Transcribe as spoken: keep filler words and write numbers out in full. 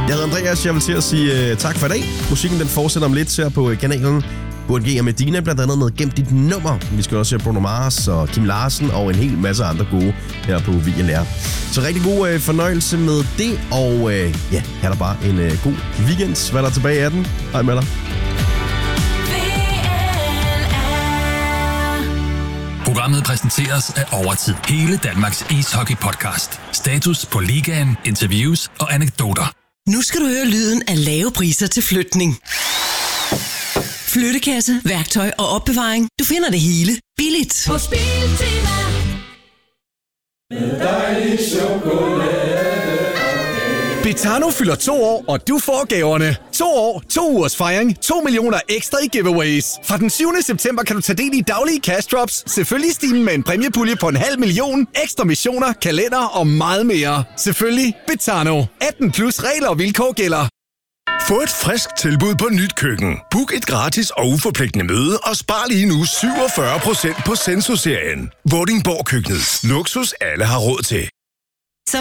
Jeg hedder Andreas, jeg vil til at sige uh, tak for i dag. Musikken den fortsætter om lidt her på uh, kanalen. Burde G og Medina blandt andet med Gem dit nummer. Vi skal også have Bruno Mars og Kim Larsen og en hel masse andre gode her på Weekend Air. Så rigtig god uh, fornøjelse med det, og uh, ja, her er der bare en uh, god weekend. Hvad er der tilbage af den? Hej med dig. Programmet præsenteres af Overtid. Hele Danmarks ishockey-podcast. Status på ligaen, interviews og anekdoter. Nu skal du høre lyden af lave priser til flytning. Flyttekasse, værktøj og opbevaring. Du finder det hele billigt. På Biltema. Med dejlig chokolade. Betano fylder to år, og du får gaverne. To år, to ugers fejring, to millioner ekstra i giveaways. Fra den syvende september kan du tage del i daglige cash drops, selvfølgelig stimen med en præmiepulje på en halv million, ekstra missioner, kalender og meget mere. Selvfølgelig Betano. atten plus regler og vilkår gælder. Få et frisk tilbud på Nyt Køkken. Book et gratis og uforpligtende møde og spar lige nu syvogfyrre procent på Senso-serien. Vordingborg Køkkenet. Luksus alle har råd til.